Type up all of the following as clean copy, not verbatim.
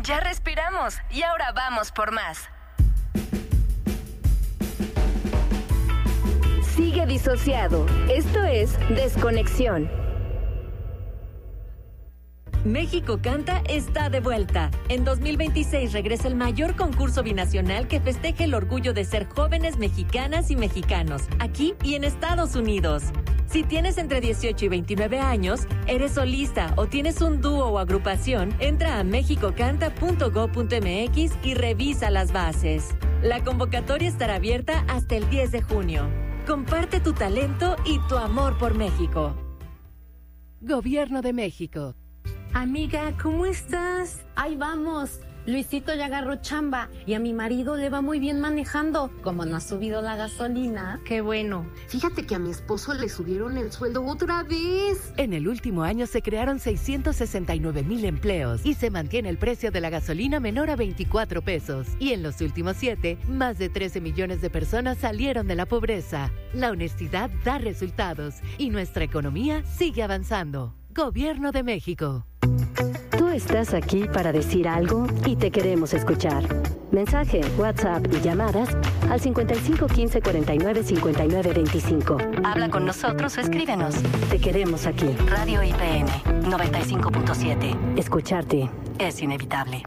Ya respiramos y ahora vamos por más. Sigue disociado. Esto es Desconexión. México Canta está de vuelta. En 2026 regresa el mayor concurso binacional que festeje el orgullo de ser jóvenes mexicanas y mexicanos, aquí y en Estados Unidos. Si tienes entre 18 y 29 años, eres solista o tienes un dúo o agrupación, entra a mexicocanta.go.mx y revisa las bases. La convocatoria estará abierta hasta el 10 de junio. Comparte tu talento y tu amor por México. Gobierno de México. Amiga, ¿cómo estás? Ahí vamos. Luisito ya agarró chamba y a mi marido le va muy bien manejando. Como no ha subido la gasolina. Qué bueno. Fíjate que a mi esposo le subieron el sueldo otra vez. En el último año se crearon 669,000 empleos y se mantiene el precio de la gasolina menor a 24 pesos. Y en los últimos 7, más de 13 millones de personas salieron de la pobreza. La honestidad da resultados y nuestra economía sigue avanzando. Gobierno de México. Tú estás aquí para decir algo y te queremos escuchar. Mensaje, WhatsApp y llamadas al 55 15 49 59 25. Habla con nosotros o escríbenos. Te queremos aquí. Radio IPN 95.7. Escucharte Es inevitable.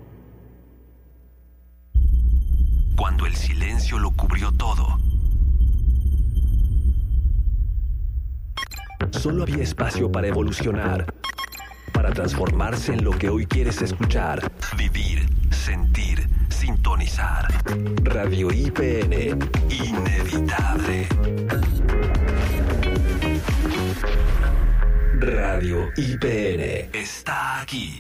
Cuando el silencio lo cubrió todo, solo había espacio para evolucionar, para transformarse en lo que hoy quieres escuchar, vivir, sentir, sintonizar. Radio IPN, inevitable. Radio IPN está aquí.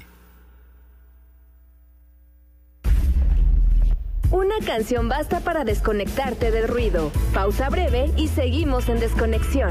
Una canción basta para desconectarte del ruido. Pausa breve y seguimos en Desconexión.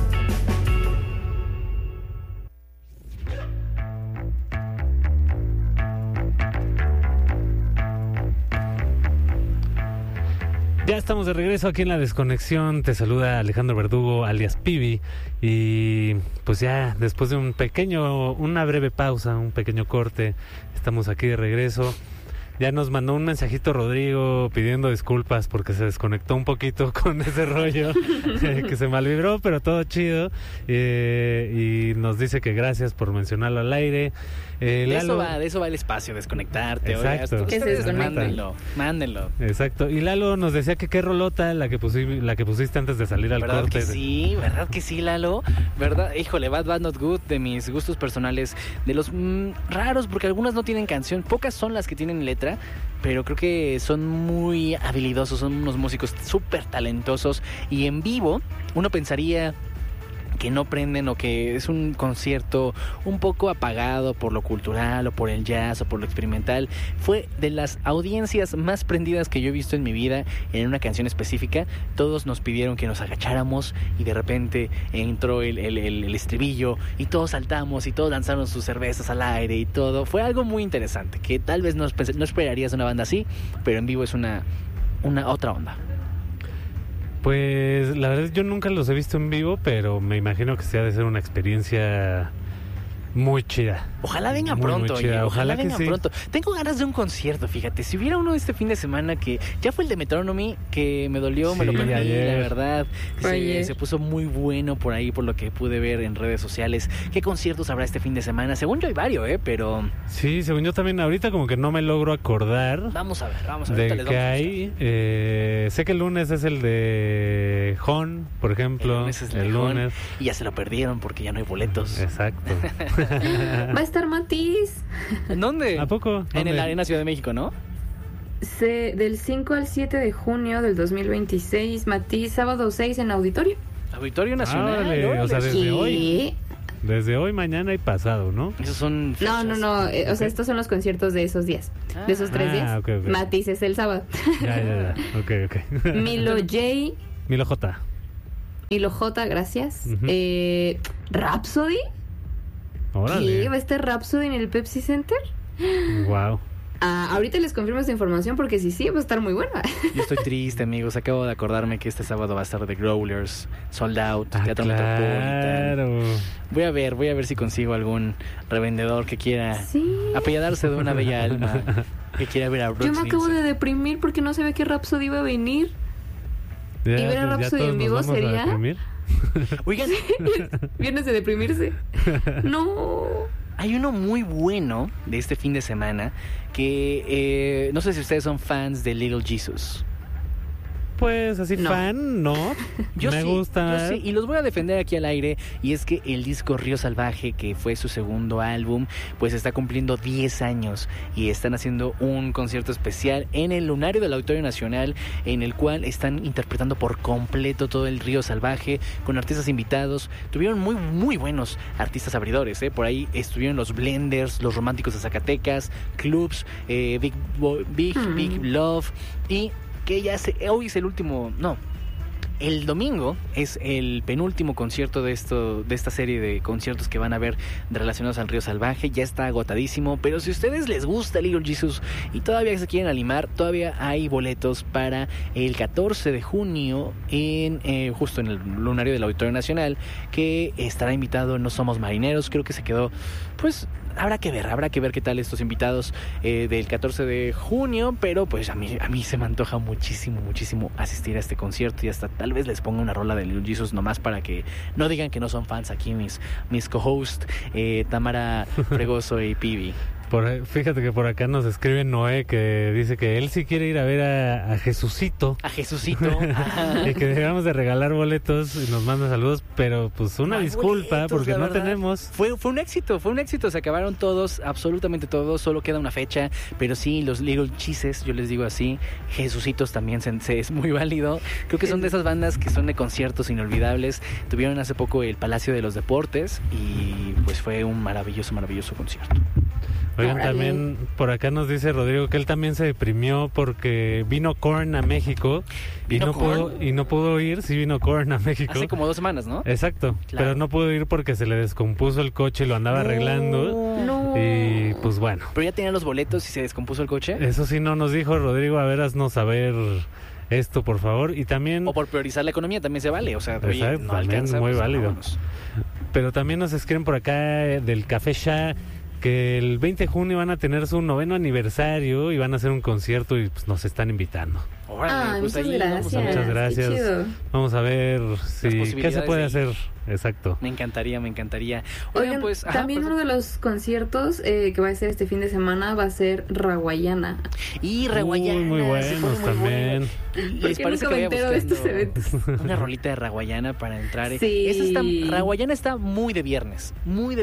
Ya estamos de regreso aquí en La Desconexión. Te saluda Alejandro Verdugo, alias Pibi. Y pues ya después de una breve pausa, un pequeño corte, estamos aquí de regreso. Ya nos mandó un mensajito Rodrigo pidiendo disculpas porque se desconectó un poquito con ese rollo, que se malvibró, pero todo chido. Y nos dice que gracias por mencionarlo al aire. De eso va el espacio, desconectarte. Exacto. Que se desconecte. Mándenlo. Exacto. Y Lalo nos decía que qué rolota la que pusiste antes de salir al ¿Verdad corte. ¿Verdad que sí, Lalo? ¿Verdad? Híjole, Bad Bad Not Good, de mis gustos personales, de los raros, porque algunas no tienen canción, pocas son las que tienen letra, pero creo que son muy habilidosos, son unos músicos súper talentosos, y en vivo uno pensaría que no prenden o que es un concierto un poco apagado por lo cultural o por el jazz o por lo experimental. Fue de las audiencias más prendidas que yo he visto en mi vida en una canción específica. Todos nos pidieron que nos agacháramos y de repente entró el estribillo y todos saltamos y todos lanzaron sus cervezas al aire y todo. Fue algo muy interesante que tal vez no esperarías de una banda así, pero en vivo es una otra onda. Pues la verdad yo nunca los he visto en vivo, pero me imagino que se ha de ser una experiencia muy chida. Ojalá venga muy, pronto, muy chida. Ojalá venga que sí. pronto. Tengo ganas de un concierto, fíjate. Si hubiera uno este fin de semana, que ya fue el de Metronomy, que me dolió, me lo perdí, la verdad. Se puso muy bueno por ahí, por lo que pude ver en redes sociales. ¿Qué conciertos habrá este fin de semana? Según yo hay varios, pero... Sí, según yo también ahorita como que no me logro acordar. Vamos a ver. De que hay... sé que el lunes es el de Hon, por ejemplo. El lunes. Y ya se lo perdieron porque ya no hay boletos. Exacto. Va a estar Matiz. ¿En dónde? ¿A poco? En el Arena Ciudad de México, ¿no? Del 5 al 7 de junio del 2026, Matiz, sábado 6 en Auditorio. Auditorio Nacional. Órale, o sea, desde ¿Qué? hoy. Desde hoy, mañana y pasado, ¿no? Esos son fechas. No. O sea, estos son los conciertos de esos días. De esos 3 días. Okay. Matiz es el sábado. Ya. Ok. Milo J. Milo J. Milo J, gracias. Uh-huh. Rhapsody. Órale. ¿Qué? ¿Va a estar Rhapsody en el Pepsi Center? Wow. Ahorita les confirmo esta información porque sí, va a estar muy buena. Yo estoy triste, amigos. Acabo de acordarme que este sábado va a estar The Growlers, Sold Out, Teatro Metropolitan. Voy a ver si consigo algún revendedor que quiera apiadarse de una bella alma, que quiera ver a Bruce Yo me acabo de deprimir porque no sabía que Rhapsody iba a venir. Y ver a Rhapsody en vivo sería... Oigan, ¿vienes de deprimirse? No. Hay uno muy bueno de este fin de semana que no sé si ustedes son fans de Little Jesus. Pues así fan, ¿no? Me gusta. Yo sí, y los voy a defender aquí al aire. Y es que el disco Río Salvaje, que fue su segundo álbum, pues está cumpliendo 10 años. Y están haciendo un concierto especial en el Lunario del Auditorio Nacional, en el cual están interpretando por completo todo el Río Salvaje, con artistas invitados. Tuvieron muy, muy buenos artistas abridores, ¿eh? Por ahí estuvieron los Blenders, los Románticos de Zacatecas, Clubs, Big Love y... que hoy es el último, el domingo es el penúltimo concierto de esta serie de conciertos que van a ver relacionados al Río Salvaje. Ya está agotadísimo, pero si a ustedes les gusta Little Jesus y todavía se quieren animar, todavía hay boletos para el 14 de junio justo en el Lunario del Auditorio Nacional, que estará invitado No Somos Marineros. Creo que se quedó, pues... Habrá que ver qué tal estos invitados del 14 de junio, pero pues a mí se me antoja muchísimo asistir a este concierto y hasta tal vez les ponga una rola de Little Jesus nomás para que no digan que no son fans aquí mis co-hosts Tamara Fregoso y Pibi. Fíjate que por acá nos escribe Noé, que dice que él sí quiere ir a ver a Jesucito. A Jesucito. Y que debemos de regalar boletos y nos manda saludos, pero pues una disculpa boletos, porque no tenemos. Fue un éxito, se acabaron todos, absolutamente todos, solo queda una fecha, pero sí, los Little Cheeses, yo les digo así, Jesucitos también es muy válido. Creo que son de esas bandas que son de conciertos inolvidables. Tuvieron hace poco el Palacio de los Deportes y pues fue un maravilloso concierto. Oigan, también por acá nos dice Rodrigo que él también se deprimió porque vino Korn a México y no pudo ir. Sí, vino Korn a México. Hace como 2 semanas, ¿no? Exacto, claro. Pero no pudo ir porque se le descompuso el coche y lo andaba arreglando. No. Y pues bueno. ¿Pero ya tenía los boletos y se descompuso el coche? Eso sí no nos dijo Rodrigo, a ver, haznos saber esto, por favor. Y también... O por priorizar la economía también se vale, o sea, oye, no alcanza, muy pues, válido. Vámonos. Pero también nos escriben por acá del Café Shah que el 20 de junio van a tener su 9º aniversario y van a hacer un concierto y pues nos están invitando. Órale, pues muchas ahí gracias. Muchas gracias. Qué chido. Vamos a ver qué se puede hacer. Exacto. Me encantaría. Oigan, pues también uno de los conciertos que va a ser este fin de semana va a ser Raguayana. Y Raguayana. Muy buenos también. ¿Les parece que vaya buscando de estos eventos? Una rolita de Raguayana para entrar? Sí. Raguayana está muy de viernes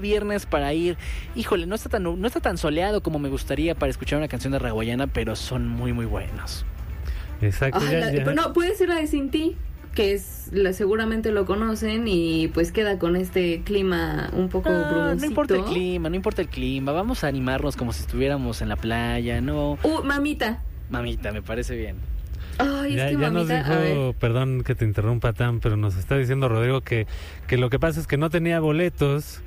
para ir. Híjole, no está tan soleado como me gustaría para escuchar una canción de Raguayana, pero son muy buenos. Exacto. No, puede ser la de Sin Ti, que seguramente lo conocen y pues queda con este clima un poco brumosito. No importa el clima, vamos a animarnos como si estuviéramos en la playa, ¿no? Mamita, me parece bien. Ay, es que ya mamita, nos dijo, perdón que te interrumpa, Tam, pero nos está diciendo Rodrigo que lo que pasa es que no tenía boletos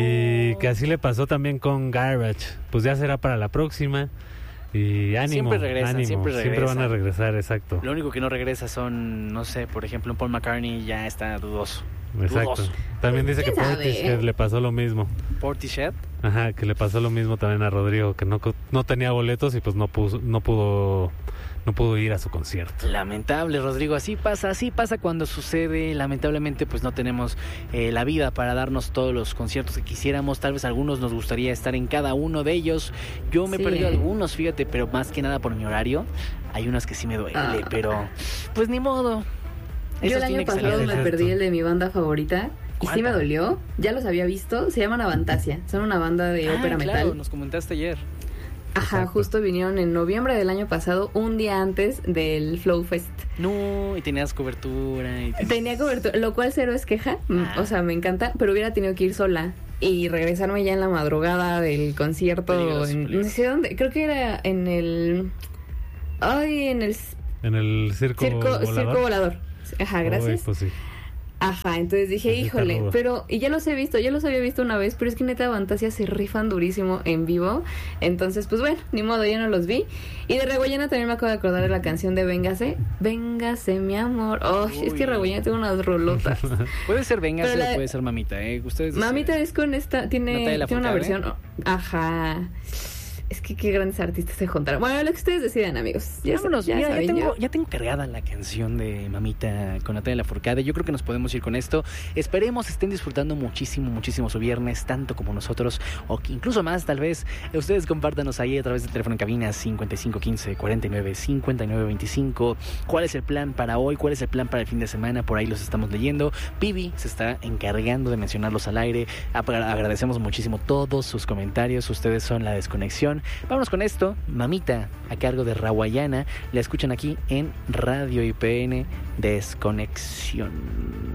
y que así le pasó también con Garbage. Pues ya será para la próxima. Y ánimo, siempre van a regresar, exacto. Lo único que no regresa son, no sé, por ejemplo, un Paul McCartney ya está dudoso. Exacto. También dice que Portishead le pasó lo mismo. ¿Portishead? Ajá, que le pasó lo mismo también a Rodrigo, que no tenía boletos y pues no pudo ir a su concierto. Lamentable, Rodrigo, así pasa cuando sucede. Lamentablemente pues no tenemos la vida para darnos todos los conciertos que quisiéramos. Tal vez algunos nos gustaría estar en cada uno de ellos. Yo me he perdido algunos, fíjate, pero más que nada por mi horario. Hay unos que sí me duele, pero pues ni modo. Yo el año pasado me perdí el de mi banda favorita. Y sí me dolió, ya los había visto. Se llaman Avantasia, son una banda de ópera metal. Claro, nos comentaste ayer. Ajá, exacto. Justo vinieron en noviembre del año pasado, un día antes del Flow Fest. No, y tenías cobertura. Tenía cobertura, lo cual cero es queja. O sea, me encanta, pero hubiera tenido que ir sola y regresarme ya en la madrugada del concierto. No sé dónde, creo que era en el... En el circo volador. Circo Volador. Ajá, gracias. Pues sí. Ajá, entonces dije, híjole, pero, y ya los había visto una vez, pero es que neta Fantasia se rifan durísimo en vivo, entonces pues bueno, ni modo, ya no los vi. Y de Regollena también me acabo de acordar de la canción de Véngase mi amor. Es que Regollena tiene unas rolotas. Puede ser Véngase o puede ser Mamita, ustedes Mamita es con esta, tiene una versión, ajá. Es que qué grandes artistas se juntaron. Bueno, lo que ustedes decidan, amigos. Vámonos. Ya tengo cargada la canción de Mamita con Natalia Lafourcade. Yo creo que nos podemos ir con esto. Esperemos estén disfrutando muchísimo su viernes, tanto como nosotros, o incluso más, tal vez. Ustedes compártanos ahí a través del teléfono en cabina 5515-49-5925. ¿Cuál es el plan para hoy? ¿Cuál es el plan para el fin de semana? Por ahí los estamos leyendo. Pibi se está encargando de mencionarlos al aire. Agradecemos muchísimo todos sus comentarios. Ustedes son la desconexión. Vámonos con esto, Mamita, a cargo de Rawayana. La escuchan aquí en Radio IPN Desconexión.